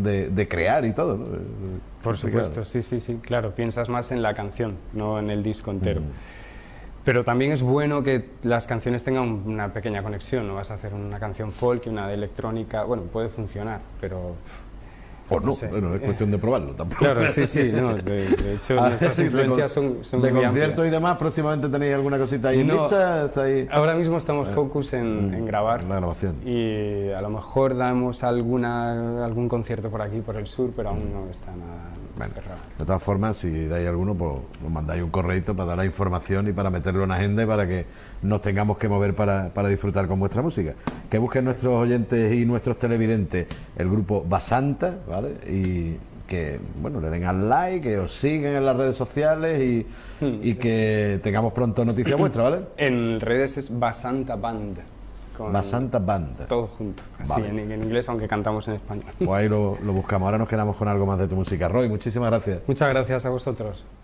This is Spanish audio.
de crear y todo, ¿no? Por supuesto, sí, claro, piensas más en la canción, no en el disco entero. Pero también es bueno que las canciones tengan una pequeña conexión, no vas a hacer una canción folk y una de electrónica, bueno, puede funcionar, pero... Pues no, no sé. bueno, es cuestión de probarlo tampoco. Claro, sí, no, de hecho nuestras influencias son de muy conciertos amplias. y demás. ¿Próximamente tenéis alguna cosita ahí en lista? ¿Está ahí? Ahora mismo estamos focus en grabar la grabación. y a lo mejor damos algún concierto por aquí, por el sur, pero aún no está nada cerrado. De todas formas, si dais alguno, pues nos mandáis un correito para dar la información y para meterlo en agenda y para que nos tengamos que mover para disfrutar con vuestra música. Que busquen nuestros oyentes y nuestros televidentes el grupo Basanta, ¿vale? Y que, bueno, le den al like, que os sigan en las redes sociales y que tengamos pronto noticias vuestras, ¿vale? En redes es Basanta Band. Basanta Band. Todo junto, así Vale. en inglés, aunque cantamos en español. Pues ahí lo buscamos. Ahora nos quedamos con algo más de tu música. Roy, muchísimas gracias. Muchas gracias a vosotros.